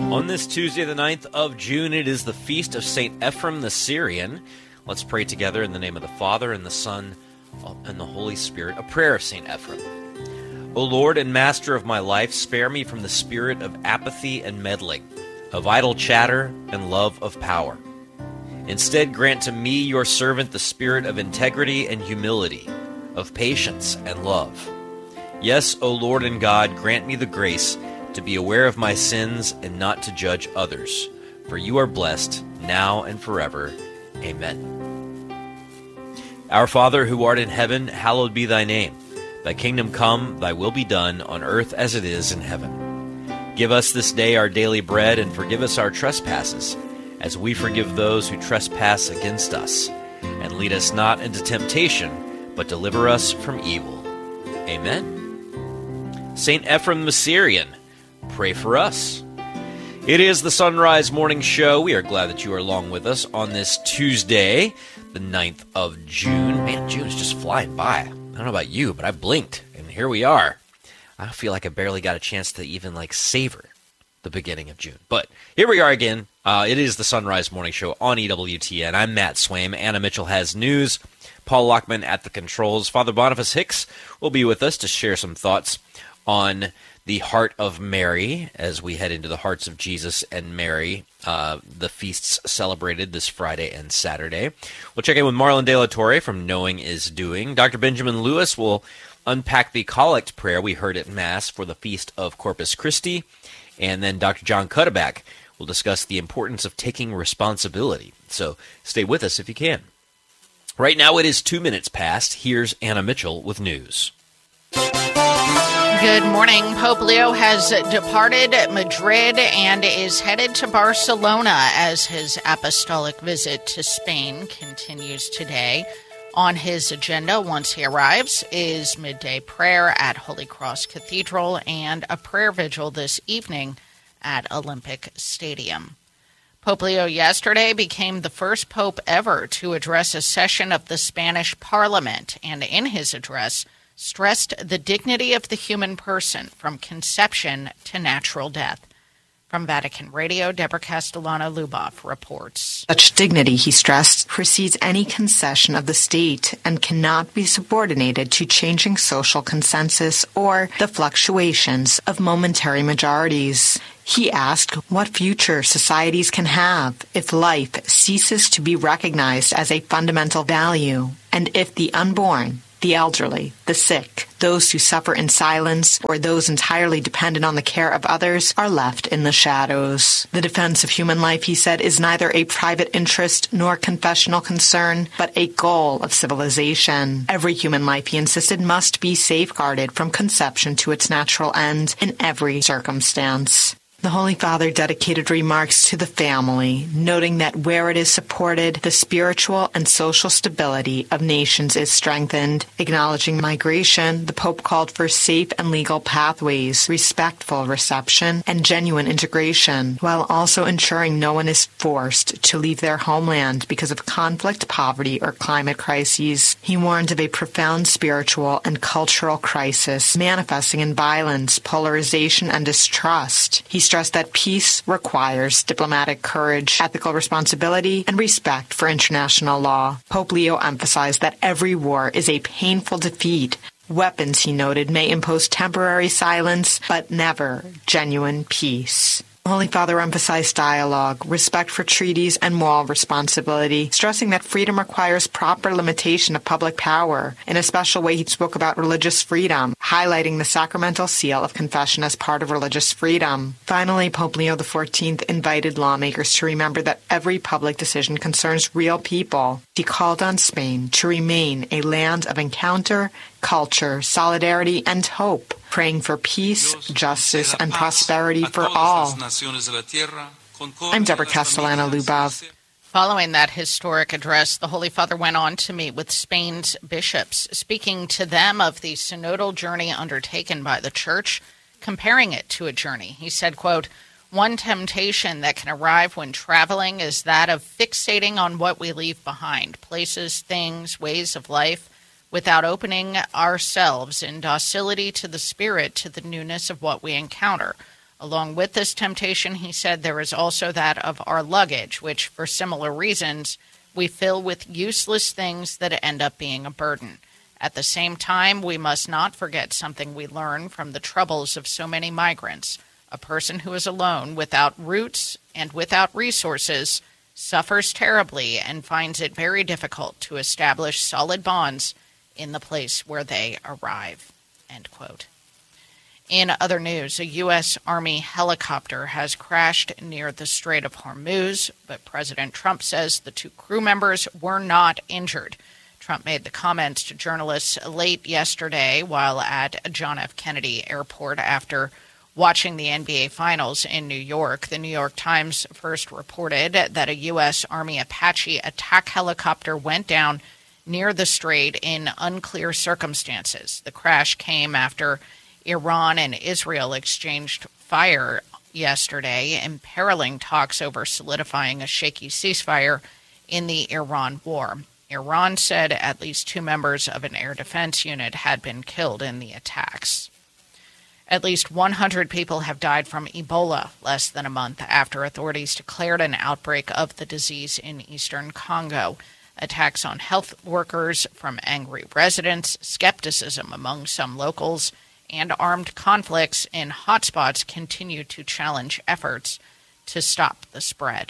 On this Tuesday, the 9th of June, it is the feast of St. Ephrem the Syrian. Let's pray together in the name of the Father, and the Son, and the Holy Spirit. A prayer of St. Ephrem. O Lord and Master of my life, spare me from the spirit of apathy and meddling, of idle chatter and love of power. Instead, grant to me, your servant, the spirit of integrity and humility, of patience and love. Yes, O Lord and God, grant me the grace to be aware of my sins and not to judge others. For you are blessed, now and forever. Amen. Our Father, who art in heaven, hallowed be thy name. Thy kingdom come, thy will be done, on earth as it is in heaven. Give us this day our daily bread, and forgive us our trespasses, as we forgive those who trespass against us. And lead us not into temptation, but deliver us from evil. Amen. St. Ephrem the Syrian, pray for us. It is the Sunrise Morning Show. We are glad that you are along with us on this Tuesday, the 9th of June. Man, June is just flying by. I don't know about you, but I blinked, and here we are. I feel like I barely got a chance to even, savor the beginning of June. But here we are again. It is the Sunrise Morning Show on EWTN. I'm Matt Swaim. Anna Mitchell has news. Paul Lockman at the controls. Father Boniface Hicks will be with us to share some thoughts on the Heart of Mary as we head into the Hearts of Jesus and Mary, the feasts celebrated this Friday and Saturday. We'll check in with Marlon De La Torre from Knowing is Doing. Dr. Benjamin Lewis will unpack the collect prayer we heard at Mass for the Feast of Corpus Christi. And then Dr. John Cuddeback will discuss the importance of taking responsibility. So stay with us if you can. Right now it is 2 minutes past. Here's Anna Mitchell with news. Good morning. Pope Leo has departed Madrid and is headed to Barcelona as his apostolic visit to Spain continues today. On his agenda, once he arrives, is midday prayer at Holy Cross Cathedral and a prayer vigil this evening at Olympic Stadium. Pope Leo yesterday became the first pope ever to address a session of the Spanish Parliament, and in his address stressed the dignity of the human person from conception to natural death. From Vatican Radio, Deborah Castellano-Luboff reports. Such dignity, he stressed, precedes any concession of the state and cannot be subordinated to changing social consensus or the fluctuations of momentary majorities. He asked what future societies can have if life ceases to be recognized as a fundamental value, and if the unborn, the elderly, the sick, those who suffer in silence, or those entirely dependent on the care of others are left in the shadows. The defense of human life, he said, is neither a private interest nor confessional concern, but a goal of civilization. Every human life, he insisted, must be safeguarded from conception to its natural end in every circumstance. The Holy Father dedicated remarks to the family, noting that where it is supported, the spiritual and social stability of nations is strengthened. Acknowledging migration, the Pope called for safe and legal pathways, respectful reception, and genuine integration, while also ensuring no one is forced to leave their homeland because of conflict, poverty, or climate crises. He warned of a profound spiritual and cultural crisis manifesting in violence, polarization, and distrust. He stressed that peace requires diplomatic courage, ethical responsibility, and respect for international law. Pope Leo emphasized that every war is a painful defeat. Weapons, he noted, may impose temporary silence, but never genuine peace. Holy Father emphasized dialogue, respect for treaties, and moral responsibility, stressing that freedom requires proper limitation of public power. In a special way, he spoke about religious freedom, highlighting the sacramental seal of confession as part of religious freedom. Finally, Pope Leo XIV invited lawmakers to remember that every public decision concerns real people. He called on Spain to remain a land of encounter, culture, solidarity, and hope, praying for peace, justice, and prosperity for all. I'm Deborah Castellano-Luboff. Following that historic address, the Holy Father went on to meet with Spain's bishops, speaking to them of the synodal journey undertaken by the Church, comparing it to a journey. He said, quote, "One temptation that can arrive when traveling is that of fixating on what we leave behind, places, things, ways of life, without opening ourselves in docility to the Spirit, to the newness of what we encounter. Along with this temptation, he said, there is also that of our luggage, which, for similar reasons, we fill with useless things that end up being a burden. At the same time, we must not forget something we learn from the troubles of so many migrants. A person who is alone, without roots and without resources, suffers terribly and finds it very difficult to establish solid bonds in the place where they arrive." End quote. In other news, a U.S. Army helicopter has crashed near the Strait of Hormuz, but President Trump says the 2 crew members were not injured. Trump made the comments to journalists late yesterday while at John F. Kennedy Airport after watching the NBA Finals in New York. The New York Times first reported that a U.S. Army Apache attack helicopter went down near the strait in unclear circumstances. The crash came after Iran and Israel exchanged fire yesterday, imperiling talks over solidifying a shaky ceasefire in the Iran war. Iran said at least 2 members of an air defense unit had been killed in the attacks. At least 100 people have died from Ebola less than a month after authorities declared an outbreak of the disease in eastern Congo. Attacks on health workers from angry residents, skepticism among some locals, and armed conflicts in hotspots continue to challenge efforts to stop the spread.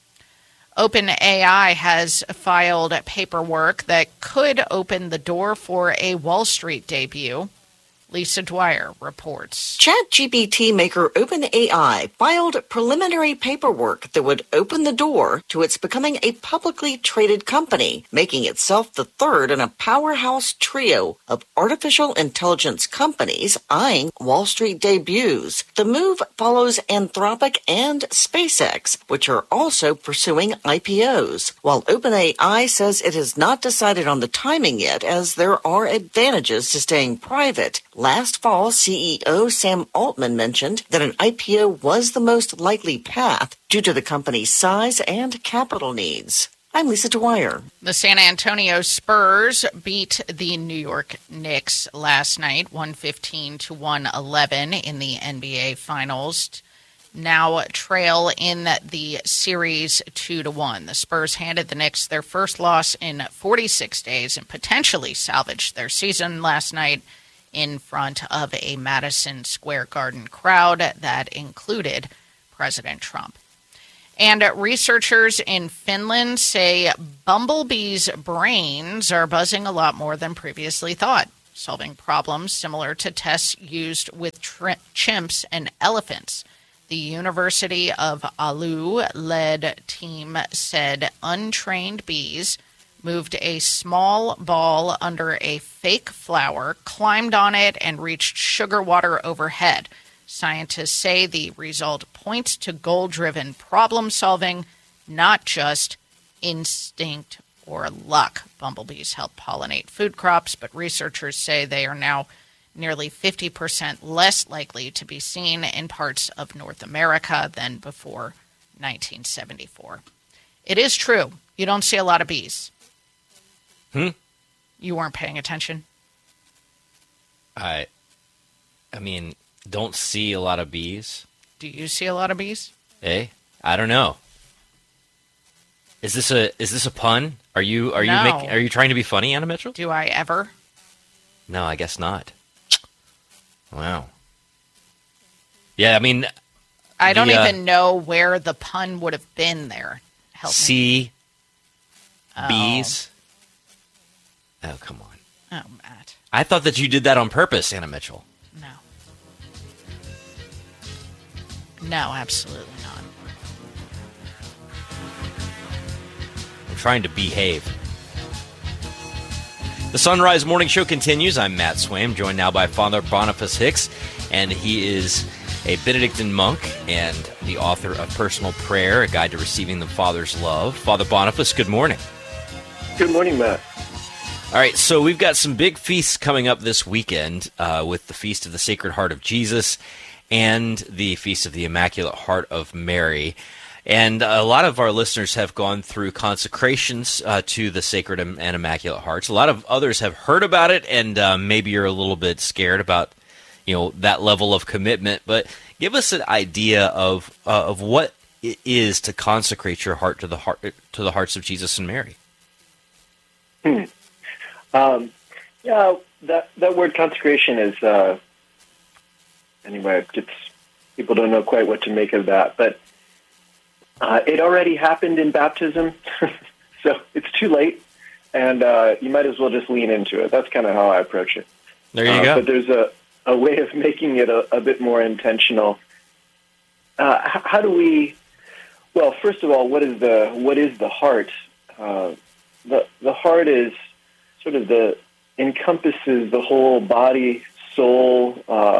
OpenAI has filed paperwork that could open the door for a Wall Street debut. Lisa Dwyer reports. ChatGPT maker OpenAI filed preliminary paperwork that would open the door to its becoming a publicly traded company, making itself the third in a powerhouse trio of artificial intelligence companies eyeing Wall Street debuts. The move follows Anthropic and SpaceX, which are also pursuing IPOs, while OpenAI says it has not decided on the timing yet, as there are advantages to staying private. Last fall, CEO Sam Altman mentioned that an IPO was the most likely path due to the company's size and capital needs. I'm Lisa Dwyer. The San Antonio Spurs beat the New York Knicks last night, 115-111 in the NBA Finals. Now trail in the series 2-1. The Spurs handed the Knicks their first loss in 46 days and potentially salvaged their season last night in front of a Madison Square Garden crowd that included President Trump. And researchers in Finland say bumblebees' brains are buzzing a lot more than previously thought, solving problems similar to tests used with chimps and elephants. The University of Oulu-led team said untrained bees moved a small ball under a fake flower, climbed on it, and reached sugar water overhead. Scientists say the result points to goal-driven problem-solving, not just instinct or luck. Bumblebees help pollinate food crops, but researchers say they are now nearly 50% less likely to be seen in parts of North America than before 1974. It is true. You don't see a lot of bees. You weren't paying attention? I mean, don't see a lot of bees. Do you see a lot of bees? I don't know. Is this a pun? Are you trying to be funny, Anna Mitchell? Do I ever? No, I guess not. Wow. Yeah, I mean, I don't even know where the pun would have been there. Help me. Bees. Oh, come on. Oh, Matt. I thought that you did that on purpose, Anna Mitchell. No, absolutely not. I'm trying to behave. The Sunrise Morning Show continues. I'm Matt Swaim, joined now by Father Boniface Hicks, and he is a Benedictine monk and the author of Personal Prayer, A Guide to Receiving the Father's Love. Father Boniface, good morning. Good morning, Matt. All right, so we've got some big feasts coming up this weekend with the Feast of the Sacred Heart of Jesus and the Feast of the Immaculate Heart of Mary. And a lot of our listeners have gone through consecrations to the Sacred and Immaculate Hearts. A lot of others have heard about it, and maybe you're a little bit scared about, that level of commitment. But give us an idea of what it is to consecrate your heart to the hearts of Jesus and Mary. Yeah, that word consecration is anyway. People don't know quite what to make of that, but it already happened in baptism, so it's too late, and you might as well just lean into it. That's kind of how I approach it. There you go. But there's a way of making it a bit more intentional. How do we? Well, first of all, what is the heart? The heart is sort of encompasses the whole body, soul,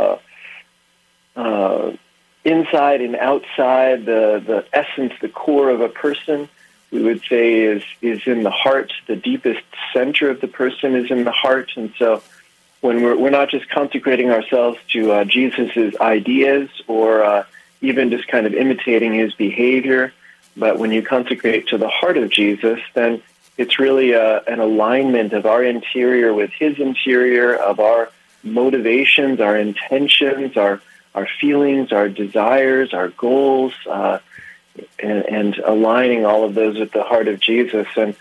inside and outside. The essence, the core of a person, we would say, is in the heart. The deepest center of the person is in the heart, and so when we're not just consecrating ourselves to Jesus's ideas or even just kind of imitating his behavior, but when you consecrate to the heart of Jesus, then it's really an alignment of our interior with his interior, of our motivations, our intentions, our feelings, our desires, our goals, and aligning all of those with the heart of Jesus. And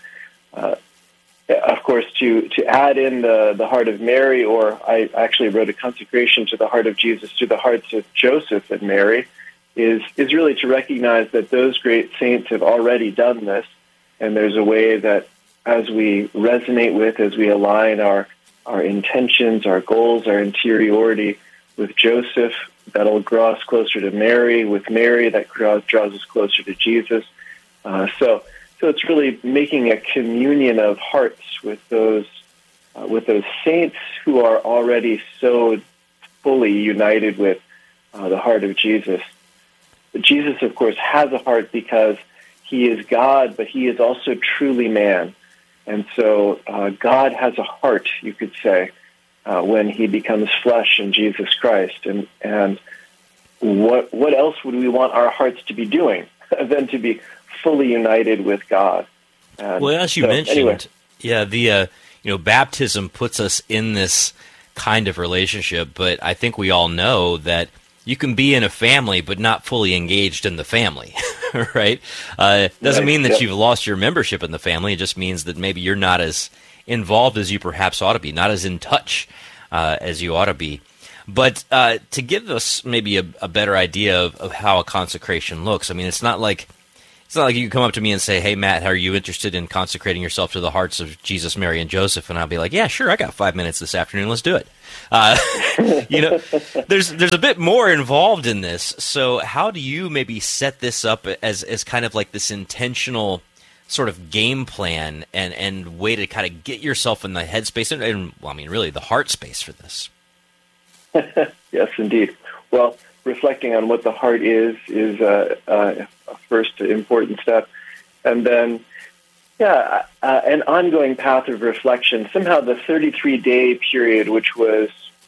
of course, to add in the heart of Mary, or I actually wrote a consecration to the heart of Jesus to the hearts of Joseph and Mary, is really to recognize that those great saints have already done this, and there's a way that as we resonate with, as we align our intentions, our goals, our interiority with Joseph, that'll draw us closer to Mary. With Mary, that draws us closer to Jesus. So it's really making a communion of hearts with those saints who are already so fully united with the heart of Jesus. But Jesus, of course, has a heart because he is God, but he is also truly man. And so God has a heart, you could say, when he becomes flesh in Jesus Christ. And what else would we want our hearts to be doing than to be fully united with God? And well, as you mentioned, anyway. Yeah, baptism puts us in this kind of relationship, but I think we all know that you can be in a family but not fully engaged in the family, right? Doesn't mean that you've lost your membership in the family. It just means that maybe you're not as involved as you perhaps ought to be, not as in touch as you ought to be. But to give us maybe a better idea of how a consecration looks, I mean, it's not like you come up to me and say, "Hey, Matt, are you interested in consecrating yourself to the hearts of Jesus, Mary, and Joseph?" And I'll be like, "Yeah, sure, I got 5 minutes this afternoon. Let's do it." There's a bit more involved in this. So how do you maybe set this up as kind of like this intentional sort of game plan and way to kind of get yourself in the headspace and really the heart space for this? Yes, indeed. Well, reflecting on what the heart is a first important step. And then, an ongoing path of reflection. Somehow the 33-day period, which was,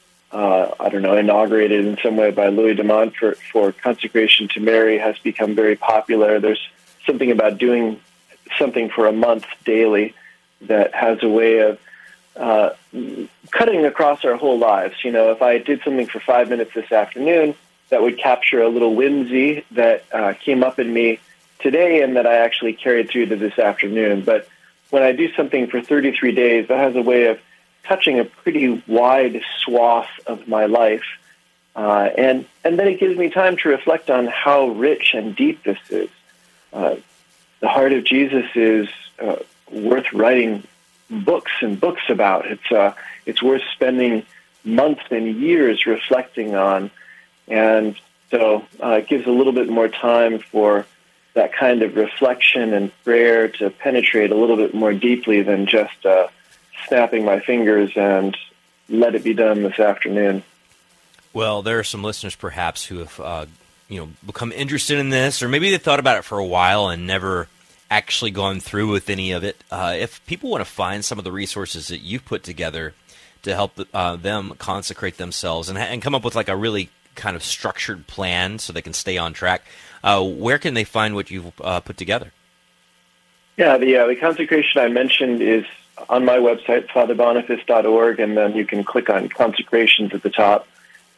inaugurated in some way by Louis Dumont for consecration to Mary, has become very popular. There's something about doing something for a month daily that has a way of cutting across our whole lives. If I did something for 5 minutes this afternoon, that would capture a little whimsy that came up in me today and that I actually carried through to this afternoon. But when I do something for 33 days, that has a way of touching a pretty wide swath of my life. And then it gives me time to reflect on how rich and deep this is. The heart of Jesus is worth writing books and books about. It's worth spending months and years reflecting on. And so it gives a little bit more time for that kind of reflection and prayer to penetrate a little bit more deeply than just snapping my fingers and let it be done this afternoon. Well, there are some listeners perhaps who have become interested in this, or maybe they thought about it for a while and never actually gone through with any of it. If people want to find some of the resources that you've put together to help them consecrate themselves and come up with like a really kind of structured plan so they can stay on track, where can they find what you've put together? Yeah, the consecration I mentioned is on my website, fatherboniface.org, and then you can click on consecrations at the top.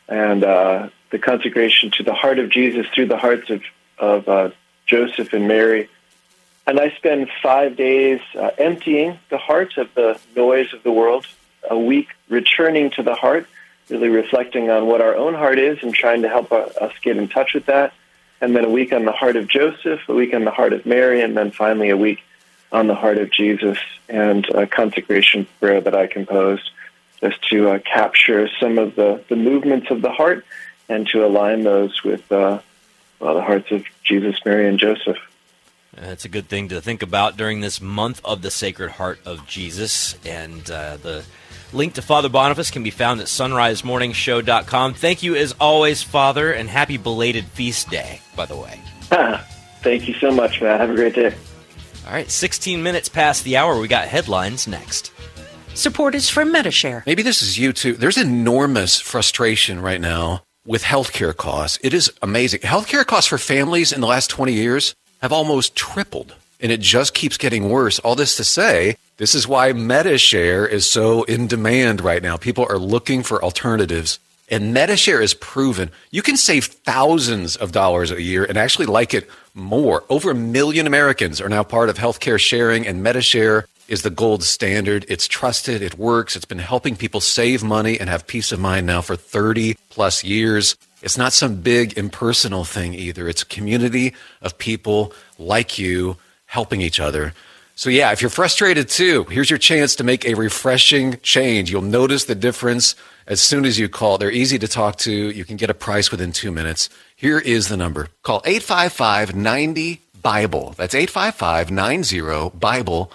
and the consecration to the heart of Jesus through the hearts of Joseph and Mary. And I spend 5 days emptying the heart of the noise of the world, a week returning to the heart, really reflecting on what our own heart is and trying to help us get in touch with that. And then a week on the heart of Joseph, a week on the heart of Mary, and then finally a week on the heart of Jesus, and a consecration prayer that I composed just to capture some of the movements of the heart and to align those with the hearts of Jesus, Mary, and Joseph. It's a good thing to think about during this month of the Sacred Heart of Jesus. And the link to Father Boniface can be found at sunrisemorningshow.com. Thank you as always, Father, and happy belated feast day, by the way. Thank you so much, Matt. Have a great day. All right, 16 minutes past the hour. We got headlines next. Support is from Medi-Share. Maybe this is you too. There's enormous frustration right now with healthcare costs. It is amazing. Healthcare costs for families in the last 20 years have almost tripled, and it just keeps getting worse. All this to say, this is why Medi-Share is so in demand right now. People are looking for alternatives, and Medi-Share is proven. You can save thousands of dollars a year and actually like it more. Over 1 million Americans are now part of healthcare sharing, and Medi-Share is the gold standard. It's trusted. It works. It's been helping people save money and have peace of mind now for 30 plus years. It's not some big impersonal thing either. It's a community of people like you helping each other. So yeah, if you're frustrated too, here's your chance to make a refreshing change. You'll notice the difference as soon as you call. They're easy to talk to. You can get a price within 2 minutes. Here is the number. Call 855-90-BIBLE. That's 855-90-BIBLE.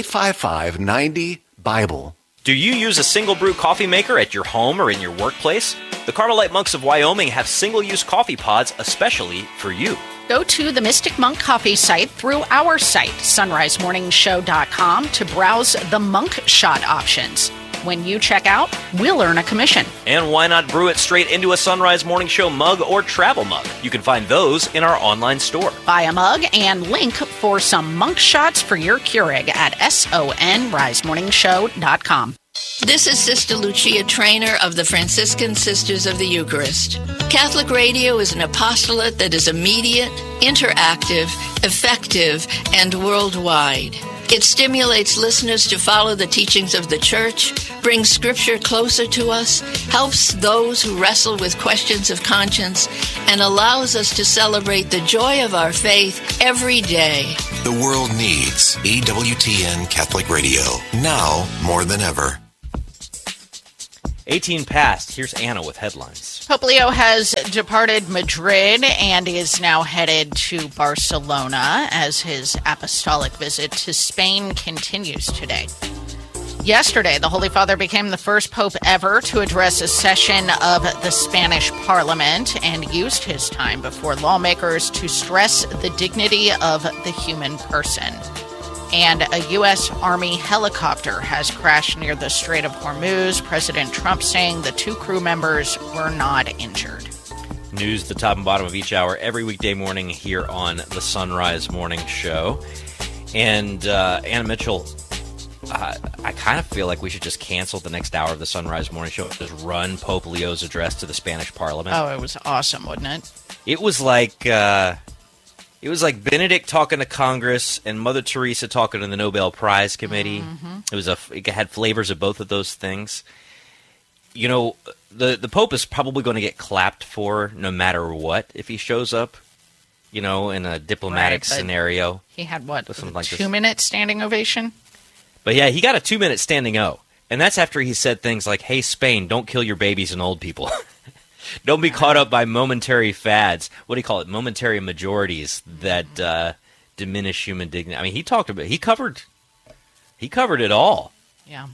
855-90-BIBLE. Do you use a single brew coffee maker at your home or in your workplace? The Carmelite Monks of Wyoming have single-use coffee pods especially for you. Go to the Mystic Monk Coffee site through our site, sunrisemorningshow.com, to browse the Monk Shot options. When you check out, we'll earn a commission. And why not brew it straight into a Sunrise Morning Show mug or travel mug? You can find those in our online store. Buy a mug and link for some Monk Shots for your Keurig at sonrisemorningshow.com. This is Sister Lucia, trainer of the Franciscan Sisters of the Eucharist. Catholic radio is an apostolate that is immediate, interactive, effective, and worldwide. It stimulates listeners to follow the teachings of the Church, brings Scripture closer to us, helps those who wrestle with questions of conscience, and allows us to celebrate the joy of our faith every day. The world needs EWTN Catholic Radio, now more than ever. 18 past. Here's Anna with headlines. Pope Leo has departed Madrid and is now headed to Barcelona as his apostolic visit to Spain continues today. Yesterday, the Holy Father became the first pope ever to address a session of the Spanish Parliament and used his time before lawmakers to stress the dignity of the human person. And a U.S. Army helicopter has crashed near the Strait of Hormuz, President Trump saying the 2 crew members were not injured. News at the top and bottom of each hour every weekday morning here on the Sunrise Morning Show. And Anna Mitchell, I kind of feel like we should just cancel the next hour of the Sunrise Morning Show and just run Pope Leo's address to the Spanish Parliament. Oh, it was awesome, wasn't it? It was like... It was like Benedict talking to Congress and Mother Teresa talking to the Nobel Prize Committee. Mm-hmm. It had flavors of both of those things. You know, the Pope is probably going to get clapped for no matter what if he shows up, you know, in a diplomatic scenario. He had, what, a like 2-minute standing ovation? But yeah, he got a 2-minute standing O. And that's after he said things like, hey, Spain, don't kill your babies and old people. Don't be caught up by momentary fads. What do you call it? Momentary majorities that diminish human dignity. I mean, he covered it all. Yeah.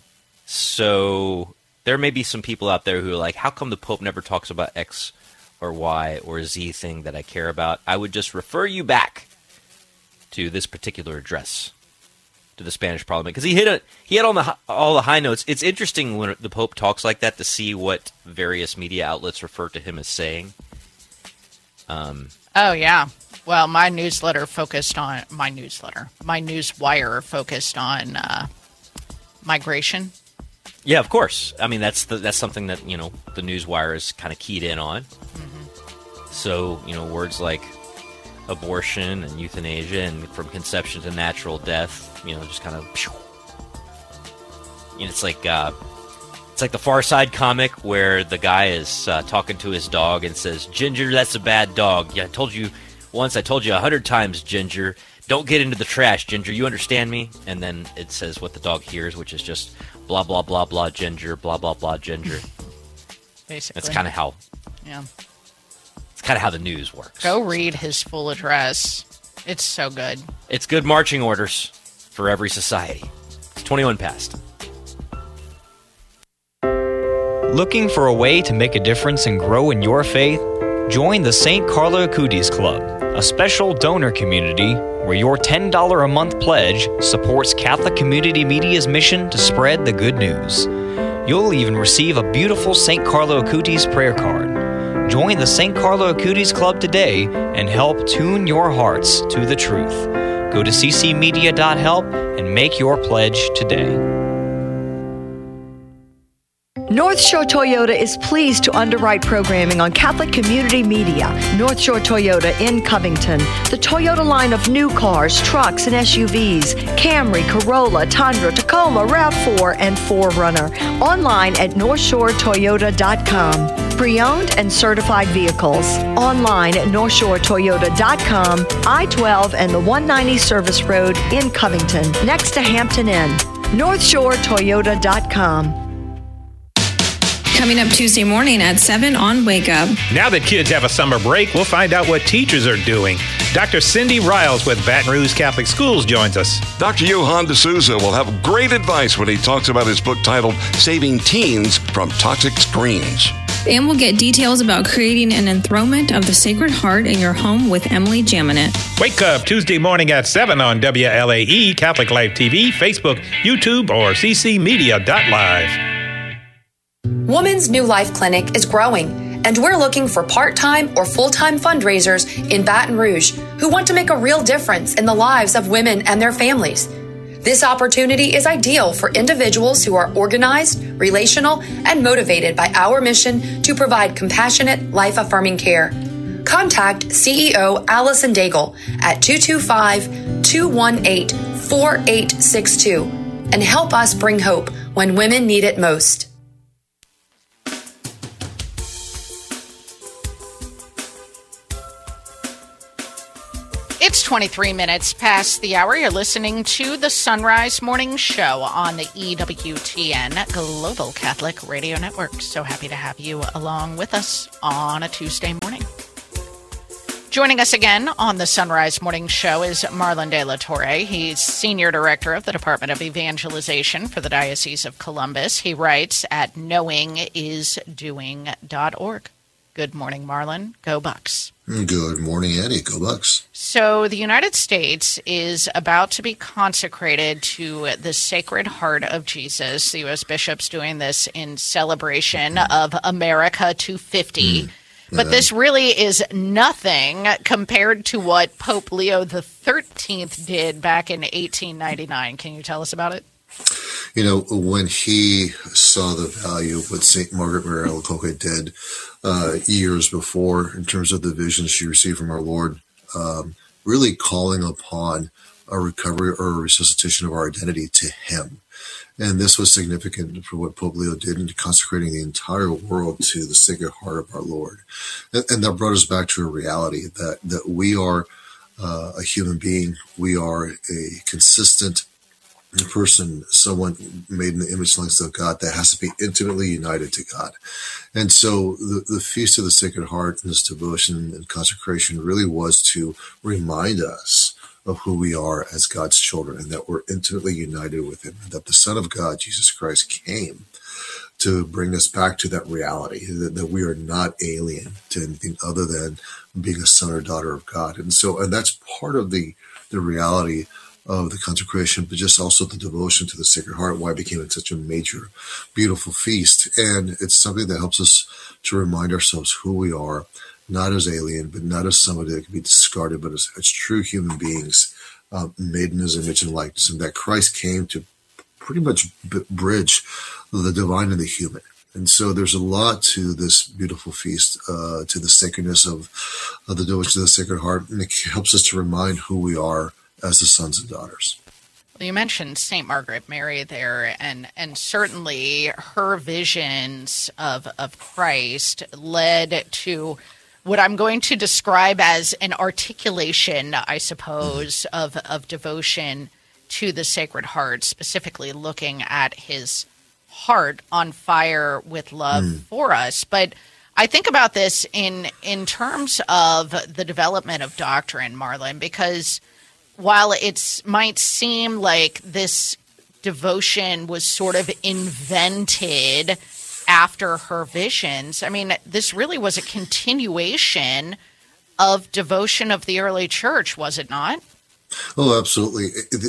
So there may be some people out there who are like, how come the Pope never talks about X or Y or Z thing that I care about? I would just refer you back to this particular address to the Spanish Parliament, because he hit all the high notes. It's interesting when the Pope talks like that to see what various media outlets refer to him as saying. Oh yeah, well, my newswire focused on migration. Yeah, of course. I mean, that's something that, the Newswire is kind of keyed in on. Mm-hmm. So, words like abortion and euthanasia and from conception to natural death, just kind of, it's like the Far Side comic where the guy is talking to his dog and says, "Ginger, that's a bad dog. Yeah, I told you once, I told you 100 times, Ginger. Don't get into the trash, Ginger. You understand me?" And then it says what the dog hears, which is just blah, blah, blah, blah, Ginger, blah, blah, blah, Ginger. Basically. That's kind of how... Yeah. It's kind of how the news works. Go read his full address. It's so good. It's good marching orders for every society. It's 21 past. Looking for a way to make a difference and grow in your faith? Join the St. Carlo Acutis Club, a special donor community where your $10 a month pledge supports Catholic Community Media's mission to spread the good news. You'll even receive a beautiful St. Carlo Acutis prayer card. Join the St. Carlo Acutis Club today and help tune your hearts to the truth. Go to ccmedia.help and make your pledge today. North Shore Toyota is pleased to underwrite programming on Catholic Community Media. North Shore Toyota in Covington. The Toyota line of new cars, trucks, and SUVs. Camry, Corolla, Tundra, Tacoma, RAV4, and 4Runner. Online at NorthShoreToyota.com. Pre-owned and certified vehicles. Online at NorthShoreToyota.com. I-12 and the 190 Service Road in Covington, next to Hampton Inn. NorthShoreToyota.com. Coming up Tuesday morning at 7 on Wake Up. Now that kids have a summer break, we'll find out what teachers are doing. Dr. Cindy Riles with Baton Rouge Catholic Schools joins us. Dr. Johan D'Souza will have great advice when he talks about his book titled Saving Teens from Toxic Screens. And we'll get details about creating an enthronement of the Sacred Heart in your home with Emily Jaminet. Wake Up Tuesday morning at 7 on WLAE, Catholic Life TV, Facebook, YouTube, or ccmedia.live. Woman's New Life Clinic is growing, and we're looking for part-time or full-time fundraisers in Baton Rouge who want to make a real difference in the lives of women and their families. This opportunity is ideal for individuals who are organized, relational, and motivated by our mission to provide compassionate, life-affirming care. Contact CEO Allison Daigle at 225-218-4862 and help us bring hope when women need it most. It's 23 minutes past the hour. You're listening to the Sunrise Morning Show on the EWTN Global Catholic Radio Network. So happy to have you along with us on a Tuesday morning. Joining us again on the Sunrise Morning Show is Marlon De La Torre. He's Senior Director of the Department of Evangelization for the Diocese of Columbus. He writes at knowingisdoing.org. Good morning, Marlon. Go Bucks. Good morning, Eddie. Go Bucks. So the United States is about to be consecrated to the Sacred Heart of Jesus. The U.S. bishops doing this in celebration of America 250. But this really is nothing compared to what Pope Leo XIII did back in 1899. Can you tell us about it? You know, when he saw the value of what St. Margaret Mary Alacoque did years before in terms of the visions she received from our Lord, really calling upon a recovery or a resuscitation of our identity to him. And this was significant for what Pope Leo did in consecrating the entire world to the Sacred Heart of our Lord. And that brought us back to a reality that we are a human being. We are a consistent person, someone made in the image and likeness of God that has to be intimately united to God. And so the Feast of the Sacred Heart and this devotion and consecration really was to remind us of who we are as God's children and that we're intimately united with him, and that the Son of God, Jesus Christ, came to bring us back to that reality, that we are not alien to anything other than being a son or daughter of God. And that's part of the reality of the consecration, but just also the devotion to the Sacred Heart, why it became such a major, beautiful feast. And it's something that helps us to remind ourselves who we are, not as alien, but not as somebody that can be discarded, but as true human beings made in his image and likeness, and that Christ came to pretty much bridge the divine and the human. And so there's a lot to this beautiful feast, to the sacredness of the devotion to the Sacred Heart, and it helps us to remind who we are as the sons and daughters. Well, you mentioned St. Margaret Mary there, and certainly her visions of Christ led to what I'm going to describe as an articulation, I suppose, of devotion to the Sacred Heart, specifically looking at his heart on fire with love for us. But I think about this in terms of the development of doctrine, Marlon, because while it might seem like this devotion was sort of invented after her visions, I mean, this really was a continuation of devotion of the early church, was it not? Oh, absolutely.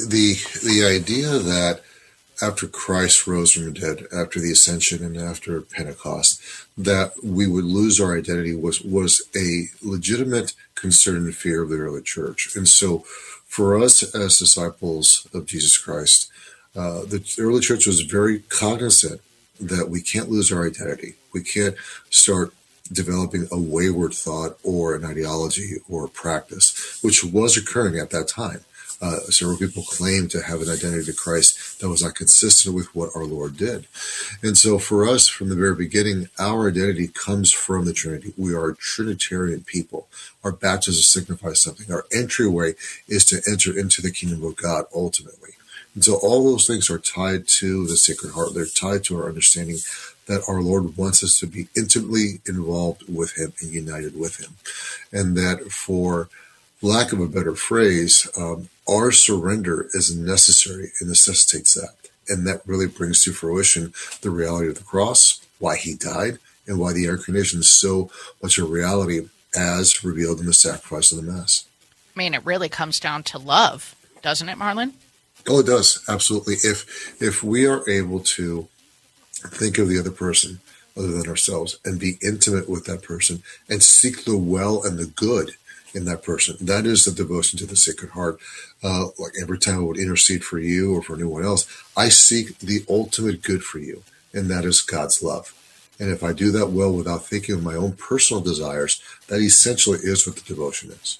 The idea that after Christ rose from the dead, after the Ascension and after Pentecost, that we would lose our identity was a legitimate concern and fear of the early church. And so for us as disciples of Jesus Christ, the early church was very cognizant that we can't lose our identity. We can't start developing a wayward thought or an ideology or a practice, which was occurring at that time. Several people claimed to have an identity to Christ that was not consistent with what our Lord did. And so for us, from the very beginning, our identity comes from the Trinity. We are a Trinitarian people. Our baptism signifies something. Our entryway is to enter into the kingdom of God ultimately. And so all those things are tied to the Sacred Heart. They're tied to our understanding that our Lord wants us to be intimately involved with him and united with him. And that, for lack of a better phrase, our surrender is necessary and necessitates that. And that really brings to fruition the reality of the cross, why he died, and why the incarnation is so much a reality as revealed in the sacrifice of the Mass. I mean, it really comes down to love, doesn't it, Marlon? Oh, it does. Absolutely. If we are able to think of the other person other than ourselves and be intimate with that person and seek the well and the good in that person, that is the devotion to the Sacred Heart. Like every time I would intercede for you or for anyone else, I seek the ultimate good for you, and that is God's love. And if I do that well without thinking of my own personal desires, that essentially is what the devotion is.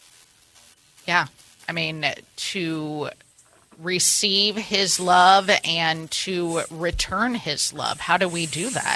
Yeah. I mean, to receive his love and to return his love. How do we do that?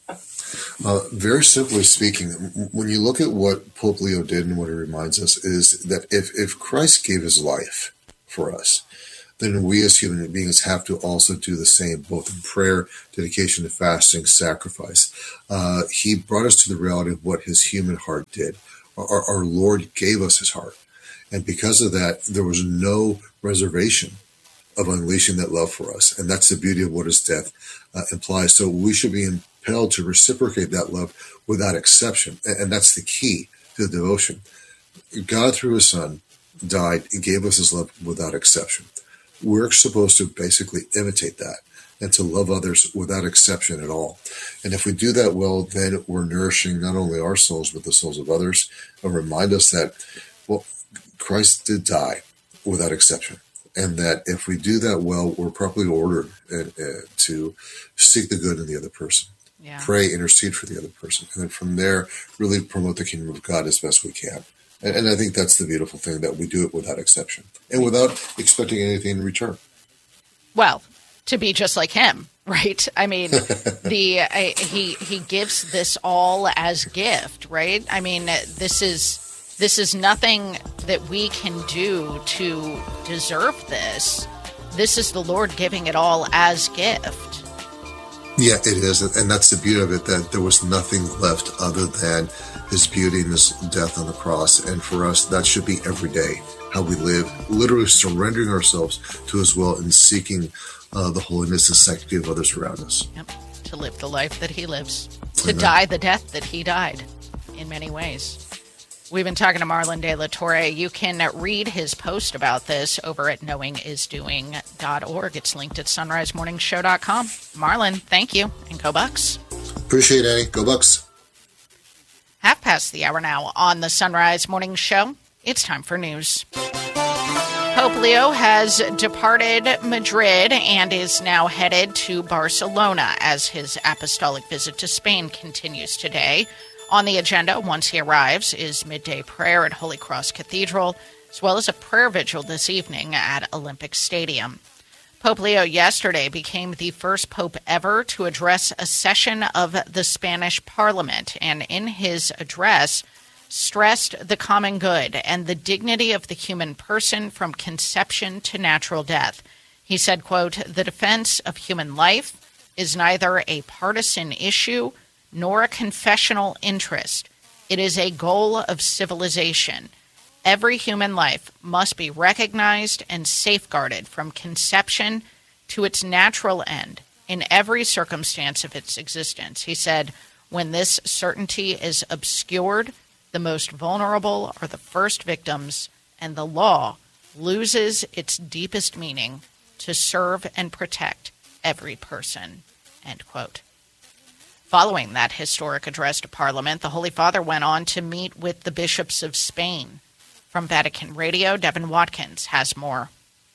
Very simply speaking, when you look at what Pope Leo did and what he reminds us is that if Christ gave his life for us, then we as human beings have to also do the same, both in prayer, dedication to fasting, sacrifice. He brought us to the reality of what his human heart did. Our Lord gave us his heart. And because of that, there was no reservation of unleashing that love for us. And that's the beauty of what his death implies. So we should be impelled to reciprocate that love without exception. And that's the key to the devotion. God, through his Son, died and gave us his love without exception. We're supposed to basically imitate that and to love others without exception at all. And if we do that well, then we're nourishing not only our souls, but the souls of others, and remind us that, well, Christ did die without exception. And that if we do that well, we're properly ordered to seek the good in the other person. Yeah. Pray, intercede for the other person. And then from there, really promote the kingdom of God as best we can. And I think that's the beautiful thing, that we do it without exception and without expecting anything in return. Well, to be just like him, right? I mean, he gives this all as gift, right? I mean, this is nothing that we can do to deserve this. This is the Lord giving it all as gift. Yeah, it is. And that's the beauty of it, that there was nothing left other than his beauty and his death on the cross. And for us, that should be every day, how we live, literally surrendering ourselves to his will and seeking the holiness and sanctity of others around us. Yep. To live the life that he lives, to die the death that he died in many ways. We've been talking to Marlon De La Torre. You can read his post about this over at knowingisdoing.org. It's linked at sunrisemorningshow.com. Marlon, thank you, and go Bucks. Appreciate it, Annie. Go Bucks. 1:30 the hour now on the Sunrise Morning Show. It's time for news. Pope Leo has departed Madrid and is now headed to Barcelona as his apostolic visit to Spain continues today. On the agenda, once he arrives, is midday prayer at Holy Cross Cathedral, as well as a prayer vigil this evening at Olympic Stadium. Pope Leo yesterday became the first pope ever to address a session of the Spanish Parliament, and in his address stressed the common good and the dignity of the human person from conception to natural death. He said, quote, "The defense of human life is neither a partisan issue nor a confessional interest. It is a goal of civilization. Every human life must be recognized and safeguarded from conception to its natural end in every circumstance of its existence." He said, "When this certainty is obscured, the most vulnerable are the first victims, and the law loses its deepest meaning to serve and protect every person." End quote. Following that historic address to Parliament, the Holy Father went on to meet with the bishops of Spain. From Vatican Radio, Devin Watkins has more.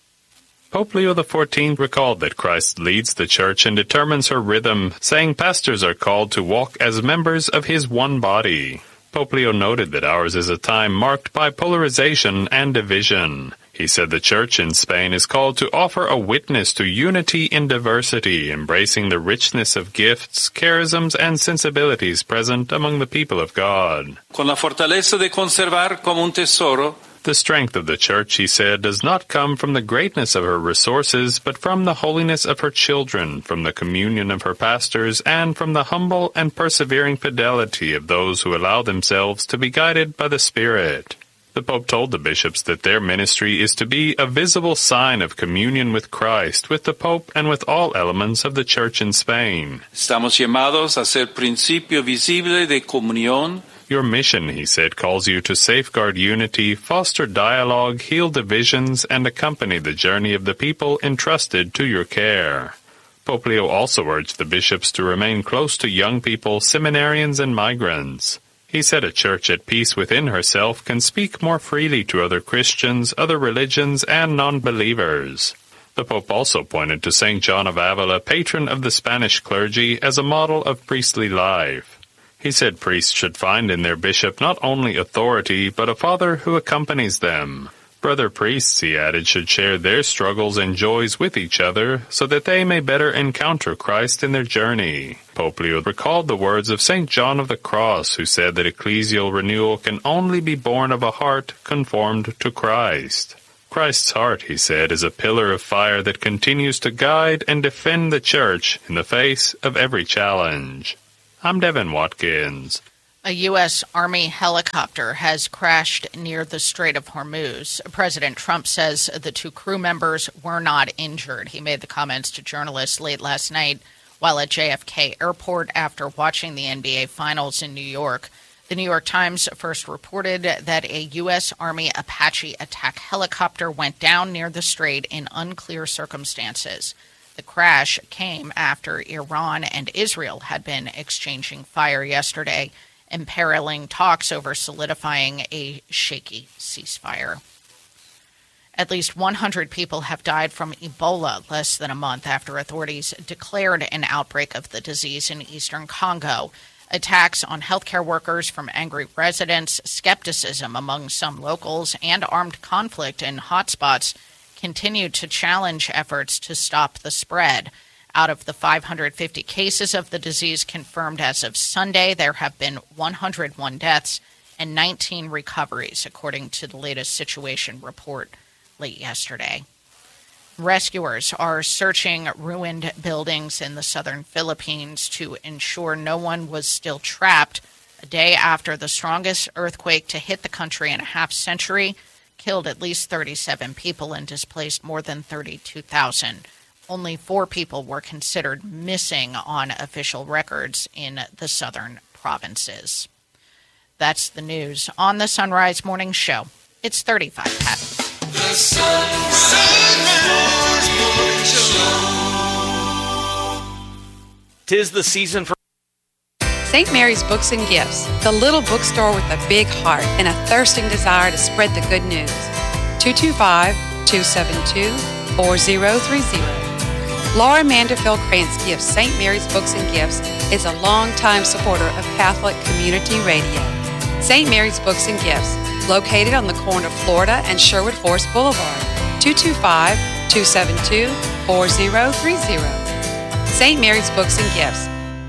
Pope Leo XIV recalled that Christ leads the Church and determines her rhythm, saying pastors are called to walk as members of his one body. Pope Leo noted that ours is a time marked by polarization and division. He said the Church in Spain is called to offer a witness to unity in diversity, embracing the richness of gifts, charisms, and sensibilities present among the people of God. Con la fortaleza de conservar como un tesoro. The strength of the Church, he said, does not come from the greatness of her resources, but from the holiness of her children, from the communion of her pastors, and from the humble and persevering fidelity of those who allow themselves to be guided by the Spirit. The Pope told the bishops that their ministry is to be a visible sign of communion with Christ, with the Pope, and with all elements of the Church in Spain. Estamos llamados a ser principio visible de comunión. Your mission, he said, calls you to safeguard unity, foster dialogue, heal divisions, and accompany the journey of the people entrusted to your care. Pope Leo also urged the bishops to remain close to young people, seminarians, and migrants. He said a church at peace within herself can speak more freely to other Christians, other religions, and non-believers. The Pope also pointed to St. John of Avila, patron of the Spanish clergy, as a model of priestly life. He said priests should find in their bishop not only authority, but a father who accompanies them. Brother priests, he added, should share their struggles and joys with each other, so that they may better encounter Christ in their journey. Pope Leo recalled the words of St. John of the Cross, who said that ecclesial renewal can only be born of a heart conformed to Christ. Christ's heart, he said, is a pillar of fire that continues to guide and defend the Church in the face of every challenge. I'm Devin Watkins. A U.S. Army helicopter has crashed near the Strait of Hormuz. President Trump says the two crew members were not injured. He made the comments to journalists late last night while at JFK Airport after watching the NBA Finals in New York. The New York Times first reported that a U.S. Army Apache attack helicopter went down near the strait in unclear circumstances. The crash came after Iran and Israel had been exchanging fire yesterday, imperiling talks over solidifying a shaky ceasefire. At least 100 people have died from Ebola less than a month after authorities declared an outbreak of the disease in eastern Congo. Attacks on healthcare workers from angry residents, skepticism among some locals, and armed conflict in hotspots continue to challenge efforts to stop the spread. Out of the 550 cases of the disease confirmed as of Sunday, there have been 101 deaths and 19 recoveries, according to the latest situation report late yesterday. Rescuers are searching ruined buildings in the southern Philippines to ensure no one was still trapped a day after the strongest earthquake to hit the country in a half-century killed at least 37 people and displaced more than 32,000. Only 4 people were considered missing on official records in the southern provinces. That's the news on the Sunrise Morning Show. It's 35 past. The Sunrise Morning Show. 'Tis the season for St. Mary's Books and Gifts, the little bookstore with a big heart and a thirsting desire to spread the good news. 225 225-272-4030. Laura Manderfield Kransky of St. Mary's Books and Gifts is a longtime supporter of Catholic Community Radio. St. Mary's Books and Gifts, located on the corner of Florida and Sherwood Forest Boulevard, 225-272-4030. St. Mary's Books and Gifts.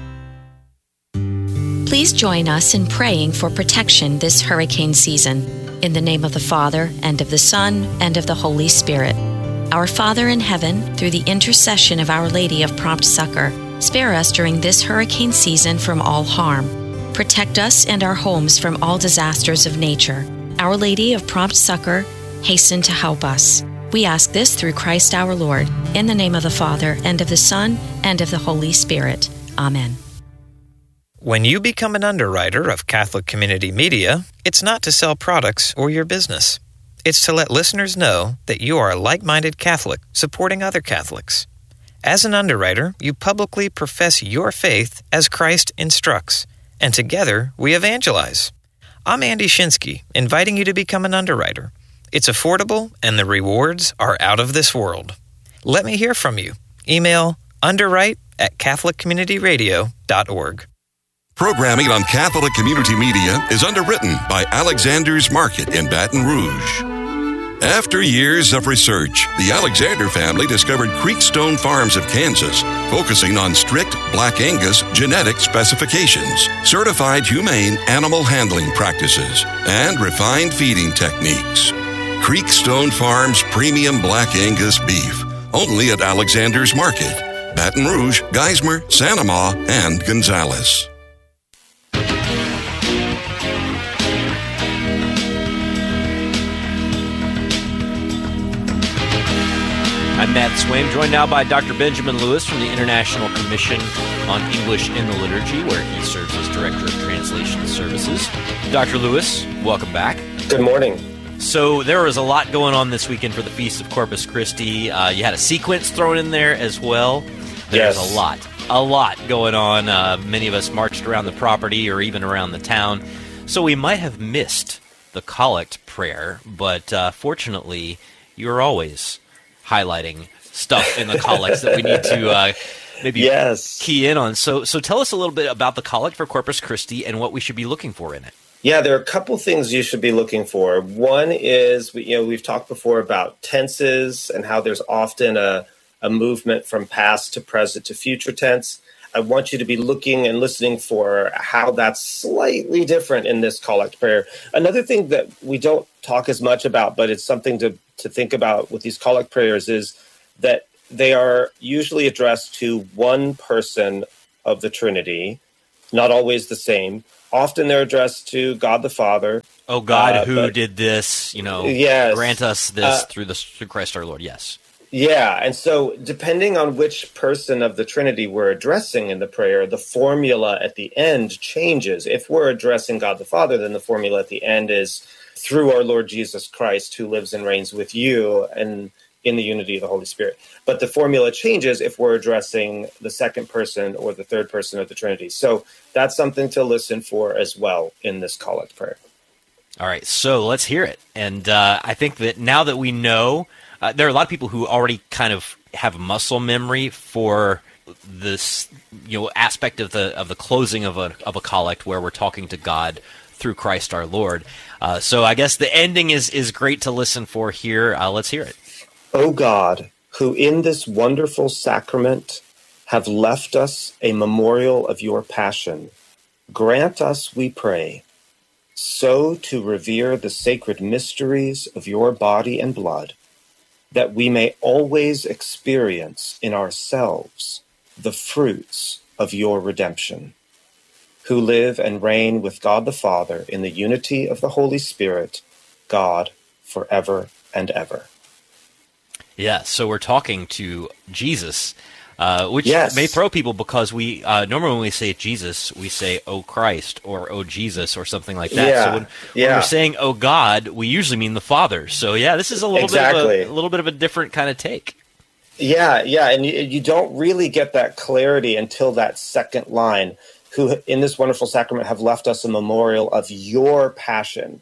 Please join us in praying for protection this hurricane season. In the name of the Father, and of the Son, and of the Holy Spirit. Our Father in heaven, through the intercession of Our Lady of Prompt Succor, spare us during this hurricane season from all harm. Protect us and our homes from all disasters of nature. Our Lady of Prompt Succor, hasten to help us. We ask this through Christ our Lord, in the name of the Father, and of the Son, and of the Holy Spirit. Amen. When you become an underwriter of Catholic Community Media, it's not to sell products or your business. It's to let listeners know that you are a like-minded Catholic supporting other Catholics. As an underwriter, you publicly profess your faith as Christ instructs, and together we evangelize. I'm Andy Shinsky, inviting you to become an underwriter. It's affordable, and the rewards are out of this world. Let me hear from you. Email underwrite@catholiccommunityradio.org. Programming on Catholic Community Media is underwritten by Alexander's Market in Baton Rouge. After years of research, the Alexander family discovered Creekstone Farms of Kansas, focusing on strict Black Angus genetic specifications, certified humane animal handling practices, and refined feeding techniques. Creekstone Farms Premium Black Angus Beef, only at Alexander's Market, Baton Rouge, Geismar, Santa Ma, and Gonzales. I'm Matt Swaim, joined now by Dr. Benjamin Lewis from the International Commission on English in the Liturgy, where he serves as Director of Translation Services. Dr. Lewis, welcome back. Good morning. So there was a lot going on this weekend for the Feast of Corpus Christi. You had a sequence thrown in there as well. There's Yes. a lot going on. Many of us marched around the property or even around the town. So we might have missed the collect prayer, but fortunately, you're always highlighting stuff in the collects that we need to maybe key in on. So tell us a little bit about the collect for Corpus Christi and what we should be looking for in it. Yeah, there are a couple things you should be looking for. One is, we've talked before about tenses and how there's often a movement from past to present to future tense. I want you to be looking and listening for how that's slightly different in this collect prayer. Another thing that we don't talk as much about, but it's something to think about with these collect prayers, is that they are usually addressed to one person of the Trinity, not always the same. Often they're addressed to God the Father. Oh God, who did this, Yes. grant us this through Christ our Lord, yes. Yeah, and so depending on which person of the Trinity we're addressing in the prayer, the formula at the end changes. If we're addressing God the Father, then the formula at the end is through our Lord Jesus Christ, who lives and reigns with you and in the unity of the Holy Spirit. But the formula changes if we're addressing the second person or the third person of the Trinity. So that's something to listen for as well in this collect prayer. All right, so let's hear it. And I think that now that we know, there are a lot of people who already kind of have muscle memory for this, aspect of the closing of a collect where we're talking to God through Christ our Lord. So I guess the ending is great to listen for here. Let's hear it. O God, who in this wonderful sacrament have left us a memorial of your passion, grant us, we pray, so to revere the sacred mysteries of your body and blood, that we may always experience in ourselves the fruits of your redemption, who live and reign with God the Father in the unity of the Holy Spirit, God, forever and ever. Yeah, so we're talking to Jesus, which may throw people because we normally when we say Jesus, we say "O Christ" or "O Jesus" or something like that. Yeah, so when we're saying "O God," we usually mean the Father. So yeah, this is a little bit of a different kind of take. Yeah, and you don't really get that clarity until that second line. Who in this wonderful sacrament have left us a memorial of your passion.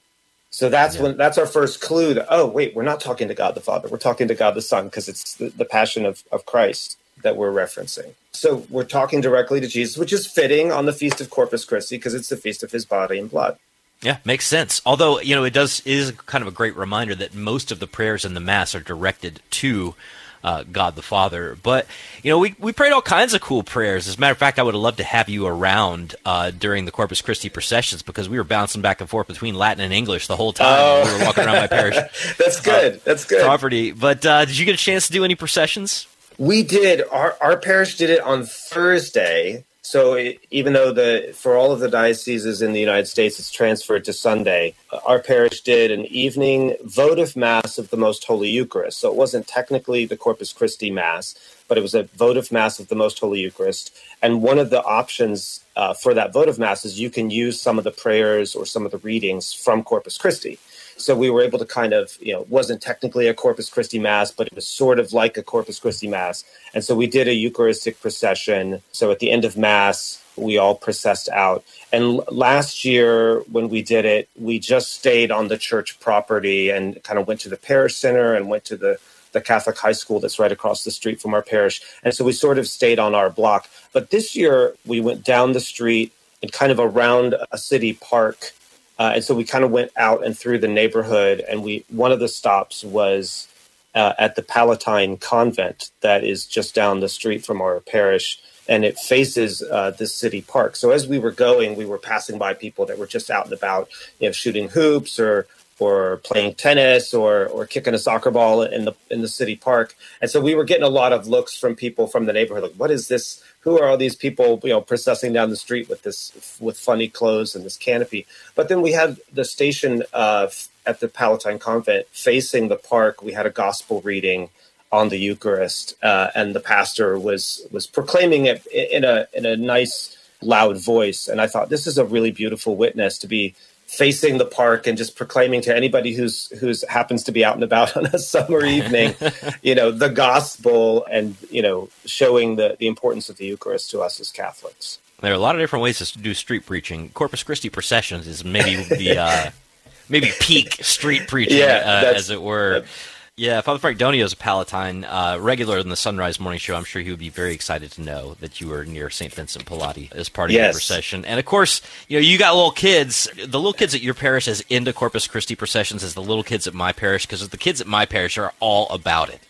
So that's our first clue that, oh, wait, we're not talking to God the Father. We're talking to God the Son, because it's the passion of Christ that we're referencing. So we're talking directly to Jesus, which is fitting on the Feast of Corpus Christi, because it's the feast of his body and blood. Yeah, makes sense. Although, it is kind of a great reminder that most of the prayers in the Mass are directed to God the Father. But, we prayed all kinds of cool prayers. As a matter of fact, I would have loved to have you around during the Corpus Christi processions, because we were bouncing back and forth between Latin and English the whole time when we were walking around my parish. That's good. That's good. Property. But did you get a chance to do any processions? We did. Our parish did it on Thursday. So even though for all of the dioceses in the United States, it's transferred to Sunday, our parish did an evening votive Mass of the Most Holy Eucharist. So it wasn't technically the Corpus Christi Mass, but it was a votive Mass of the Most Holy Eucharist. And one of the options for that votive Mass is you can use some of the prayers or some of the readings from Corpus Christi. So we were able to kind of, it wasn't technically a Corpus Christi Mass, but it was sort of like a Corpus Christi Mass. And so we did a Eucharistic procession. So at the end of Mass, we all processed out. And last year when we did it, we just stayed on the church property and kind of went to the parish center and went to the Catholic high school that's right across the street from our parish. And so we sort of stayed on our block. But this year we went down the street and kind of around a city park. And so we kind of went out and through the neighborhood, and one of the stops was at the Palatine Convent that is just down the street from our parish, and it faces this city park. So as we were going, we were passing by people that were just out and about, shooting hoops or playing tennis or kicking a soccer ball in the city park. And so we were getting a lot of looks from people from the neighborhood, like, what is this? Who are all these people, processing down the street with funny clothes and this canopy? But then we had the station at the Palatine Convent facing the park. We had a gospel reading on the Eucharist, and the pastor was proclaiming it in a nice, loud voice. And I thought, this is a really beautiful witness to be facing the park and just proclaiming to anybody who's happens to be out and about on a summer evening, the gospel and, showing the importance of the Eucharist to us as Catholics. There are a lot of different ways to do street preaching. Corpus Christi processions is maybe the maybe peak street preaching, as it were. Yeah, Father Frank Donio is a Palatine regular in the Sunrise Morning Show. I'm sure he would be very excited to know that you were near St. Vincent Pallotti as part of your procession. And, of course, you got little kids. The little kids at your parish as into Corpus Christi processions as the little kids at my parish, because the kids at my parish are all about it.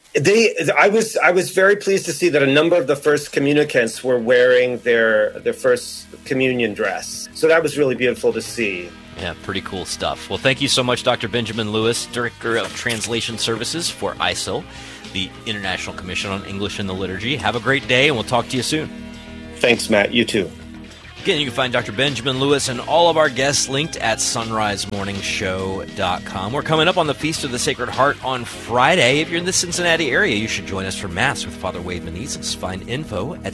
I was very pleased to see that a number of the first communicants were wearing their first communion dress. So that was really beautiful to see. Yeah, pretty cool stuff. Well, thank you so much, Dr. Benjamin Lewis, Director of Translation Services for ISIL, the International Commission on English and the Liturgy. Have a great day, and we'll talk to you soon. Thanks, Matt. You too. Again, you can find Dr. Benjamin Lewis and all of our guests linked at sunrisemorningshow.com. We're coming up on the Feast of the Sacred Heart on Friday. If you're in the Cincinnati area, you should join us for Mass with Father Wade Menezes. Find info at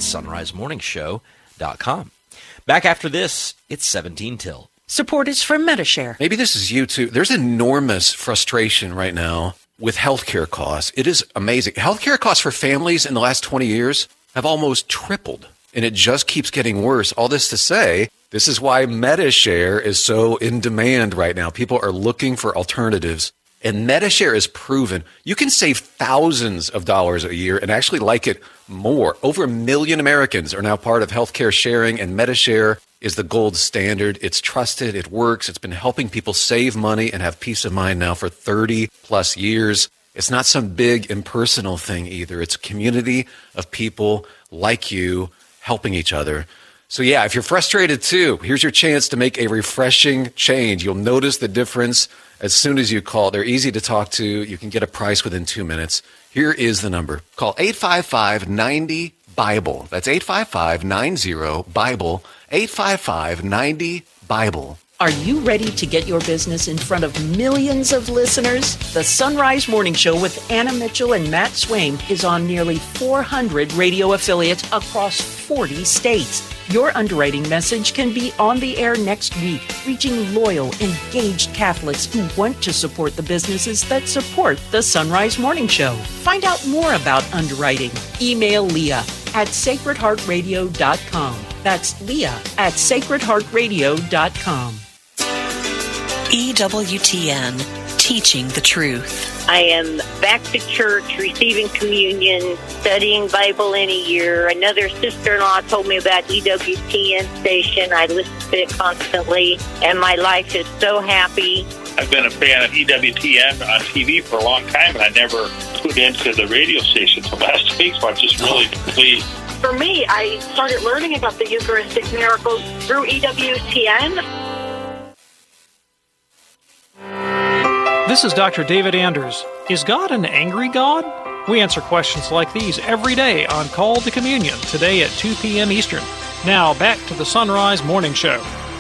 sunrisemorningshow.com. Back after this, it's 17 till. Support is from Medi-Share. Maybe this is you too. There's enormous frustration right now with healthcare costs. It is amazing. Healthcare costs for families in the last 20 years have almost tripled, and it just keeps getting worse. All this to say, this is why Medi-Share is so in demand right now. People are looking for alternatives, and Medi-Share is proven. You can save thousands of dollars a year and actually like it more. Over 1 million Americans are now part of healthcare sharing, and Medi-Share is the gold standard. It's trusted. It works. It's been helping people save money and have peace of mind now for 30 plus years. It's not some big impersonal thing either. It's a community of people like you helping each other. So yeah, if you're frustrated too, here's your chance to make a refreshing change. You'll notice the difference as soon as you call. They're easy to talk to. You can get a price within 2 minutes. Here is the number. Call 855-90-BIBLE. That's 855-90-BIBLE. 855-90-BIBLE. Are you ready to get your business in front of millions of listeners? The Sunrise Morning Show with Anna Mitchell and Matt Swaim is on nearly 400 radio affiliates across 40 states. Your underwriting message can be on the air next week, reaching loyal, engaged Catholics who want to support the businesses that support the Sunrise Morning Show. Find out more about underwriting. Email Leah at sacredheartradio.com. That's Leah at sacredheartradio.com. EWTN, teaching the truth. I am back to church, receiving communion, studying Bible in a year. Another sister-in-law told me about EWTN station. I listen to it constantly, and my life is so happy. I've been a fan of EWTN on TV for a long time, and I never tuned into the radio station until last week, so I'm just really pleased. For me, I started learning about the Eucharistic miracles through EWTN. This is Dr. David Anders. Is God an angry God? We answer questions like these every day on Call to Communion, today at 2 p.m. Eastern. Now, back to the Sunrise Morning Show.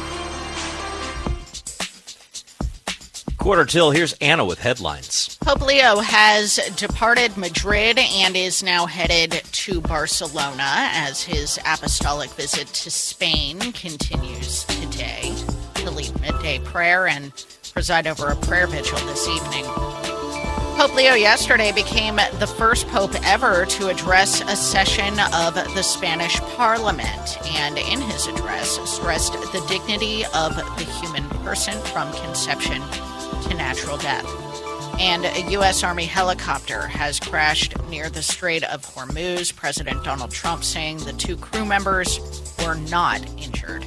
Quarter till, here's Anna with headlines. Pope Leo has departed Madrid and is now headed to Barcelona as his apostolic visit to Spain continues today. He'll lead midday prayer and preside over a prayer vigil this evening. Pope Leo yesterday became the first pope ever to address a session of the Spanish Parliament, and in his address stressed the dignity of the human person from conception to natural death. And a U.S. Army helicopter has crashed near the Strait of Hormuz, President Donald Trump saying the 2 crew members were not injured.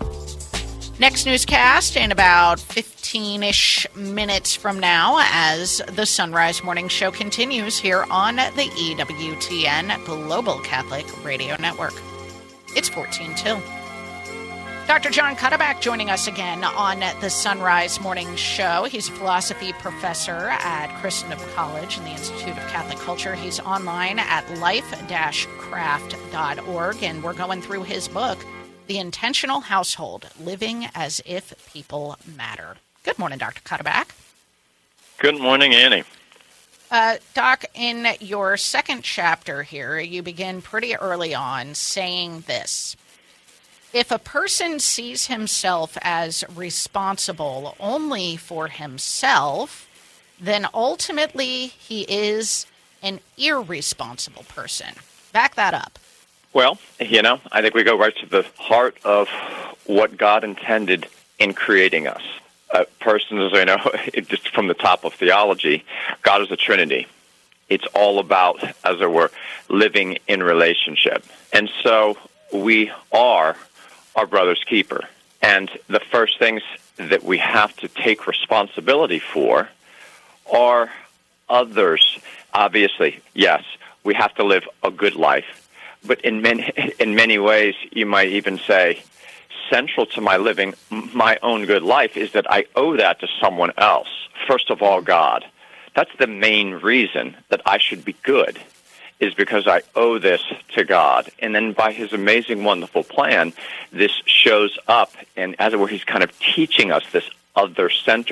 Next newscast in about 15-ish minutes from now as the Sunrise Morning Show continues here on the EWTN Global Catholic Radio Network. It's 14 till. Dr. John Cuddeback joining us again on the Sunrise Morning Show. He's a philosophy professor at Christendom College in the Institute of Catholic Culture. He's online at life-craft.org, and we're going through his book, The Intentional Household, Living as If People Matter. Good morning, Dr. Cuddeback. Good morning, Annie. Doc, in your second chapter here, you begin pretty early on saying this. If a person sees himself as responsible only for himself, then ultimately he is an irresponsible person. Back that up. Well, I think we go right to the heart of what God intended in creating us. Persons, just from the top of theology, God is a Trinity. It's all about, as it were, living in relationship. And so we are our brother's keeper. And the first things that we have to take responsibility for are others. Obviously, yes, we have to live a good life. But in many ways, you might even say, central to my living my own good life is that I owe that to someone else. First of all, God. That's the main reason that I should be good, is because I owe this to God. And then by his amazing, wonderful plan, this shows up, and as it were, he's kind of teaching us this other-centered